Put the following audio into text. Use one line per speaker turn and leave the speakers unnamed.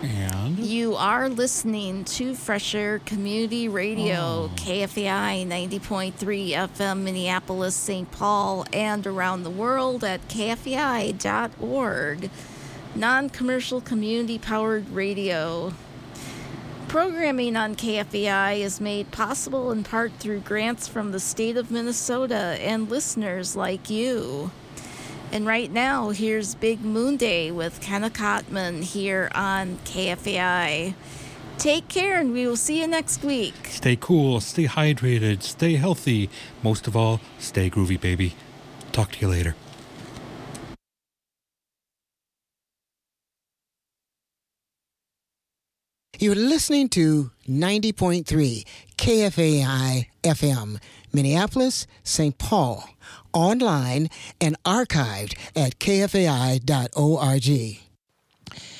And
you are listening to Fresh Air Community Radio, KFAI 90.3 FM, Minneapolis, St. Paul, and around the world at kfai.org. Non-commercial community-powered radio. Programming on KFAI is made possible in part through grants from the state of Minnesota and listeners like you. And right now, here's Big Moon Day with Kenna Cotman here on KFAI. Take care, and we will see you next week.
Stay cool, stay hydrated, stay healthy. Most of all, stay groovy, baby. Talk to you later.
You're listening to 90.3 KFAI FM, Minneapolis, St. Paul, online and archived at kfai.org.